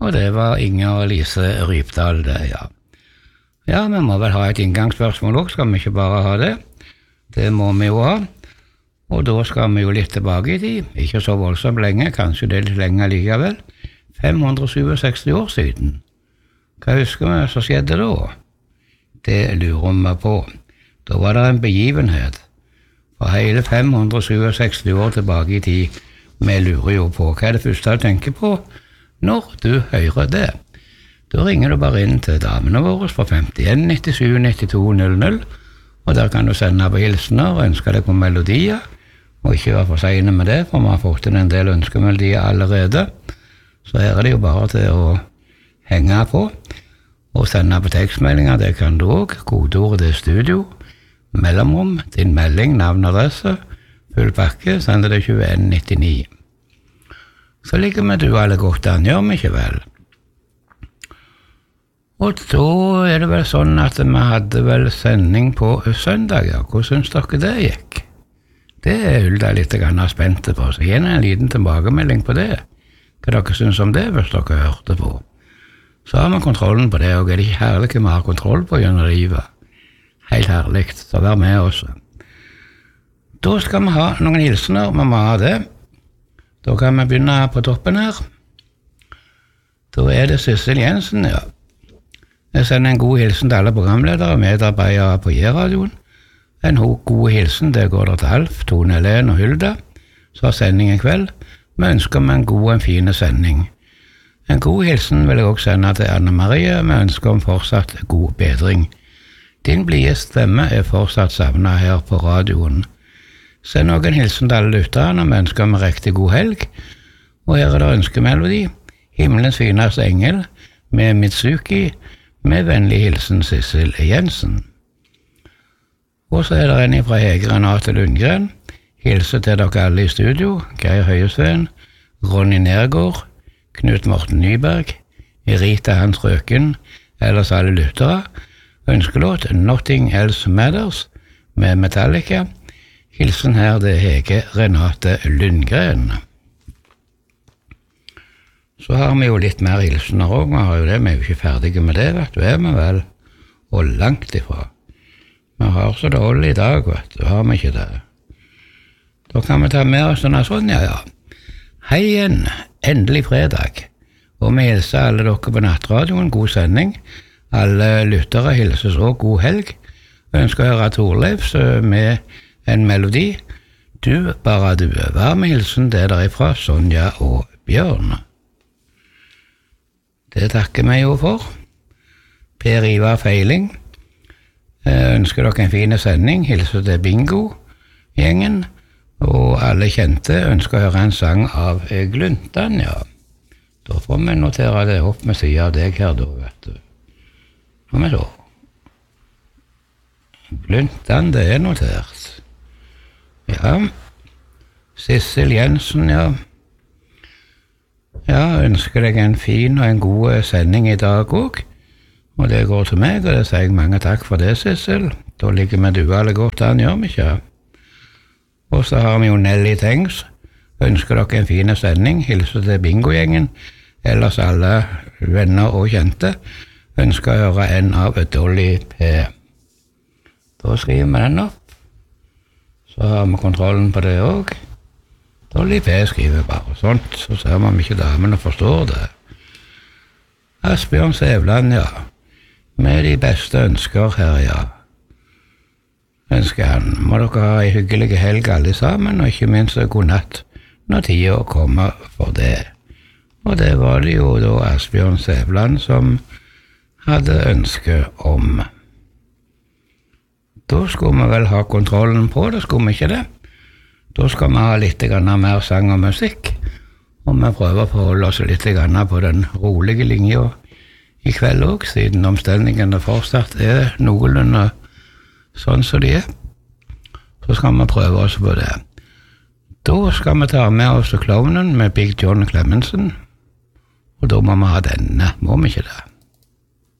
Og det var Inger Lise Rypdal, det, ja. Ja, vi må vel ha et inngangsspørsmål også, skal vi ikke bare ha det? Det må vi jo ha. Og da skal vi jo litt tilbake i tid, ikke så voldsomt lenge, kanskje det er litt lenge likevel. 567 år siden. Hva husker vi som skjedde da? Det lurer vi på. Da var det en begivenhet. For hele 567 år tilbake i tid, vi lurer jo på hva er det første du tenker på når du hører det. Da ringer du bare inn til damene våre på 51 97 92 00, og der kan du sende på hilsener og ønske deg på melodier, og ikke være for sene med det, for vi har fått inn en del ønskemelodier allerede. Så her er det jo bare til å henge på og sende på tekstmeldinger, det kan du også. Kodeordet er studio, mellomrom, din melding, navn og adresse, full pakke, sender det 2199. Så ligger vi du alle godt an, gjør vi ikke vel? Og da er det vel sånn at vi hadde vel sending på søndager. Hvordan synes dere det gikk? Det er Hulda litt spent på, så gjerne en liten tilbakemelding på det. Hva dere synes om det hvis dere hørte på? Så har vi kontrollen på det, og er det ikke herlig vi har kontroll på gjennom livet? Helt herlig, så vær med oss. Da skal vi ha noen hilsener, vi må ha det. Da kan vi begynne på toppen her. Da er det Sissel Jensen, ja. Jeg sender en god hilsen til alle programledere og medarbeidere på J-radioen. En god hilsen, det går da til Alf, Tone Helene og Hulda, så har sending en kveld. Vi ønsker meg en god og en fin sending. En god hilsen vil jeg også sende til Anne Marie, vi ønsker om fortsatt god bedring. Din blide stemme er fortsatt savnet her på radioen. Send også en hilsen til alle lytterne, vi ønsker meg riktig god helg. Og her er det ønskemelodi, Himmelens fineste engel, med Mitsuki, med vennlig hilsen Sissel Jensen. Og så er det en fra Hege Renate Lundgren, hilse til dere alle i studio, Geir Høyesveen, Ronny Nergård, Knut Morten Nyberg, Rita Hans Røken, ellers alle lyttere, ønskelåt Nothing Else Matters med Metallica, hilsen her det Hege Renate Lundgren. Så har vi jo litt mer hilsener også, vi har jo det, vi er jo ikke ferdige med det, vet du, er vi vel, og langt ifra. Vi har så dårlig i dag, vet du, har vi ikke det. Da kan vi ta med oss denne sånn, ja. Hei igjen, endelig fredag, og vi hilser alle dere på nattradioen, god sending. Alle lyttere hilses også god helg. Vi ønsker å høre Torleifs med en melodi. Du, bare du, vær med hilsen, det er derifra Sonja og Bjørn. Det takker vi jo for. Per Ivar Feiling. Ønsker dere en fin sending. Hilser til Bingo-gjengen. Og alle kjente ønsker å høre en sang av Gluntan, ja. Da får vi notere det opp med siden av deg her, da, vet du. Hva med da? Gluntan, det er notert. Ja. Sissel Jensen, ja. Ja, ønsker deg en fin og en god sending i dag også. Og det går til meg, og det sier jeg mange takk for det, Sissel. Da ligger vi du alle godt an, gjør vi ikke? Og så har vi jo Nelly Tengs. Ønsker dere en fin sending, hilser til Bingo-gjengen, ellers alle venner og kjente. Ønsker å høre en av Dolly P. Da skriver vi den opp. Så har vi kontrollen på det også. Dolly P skriver bare sånt, så ser man ikke damene forstår det. Asbjørn Sævland, ja. Med de beste ønsker her, ja. Ønsker han. Må dere ha en hyggelig helg alle sammen, og ikke minst god natt når tiden kommer for det. Og det var det jo da Asbjørn Sævland som hadde ønske om. Da skulle vi vel ha kontrollen på det, skulle vi ikke det? Da skal vi ha litt mer sang og musikk, og vi prøver å forholde oss litt på den rolige linjen i kveld også, siden omstillingene fortsatt er noenlunde sånn som de er. Så skal vi prøve oss på det. Da skal vi ta med oss Klovnen med Big John Clemensen, og da må vi ha denne, må vi ikke det?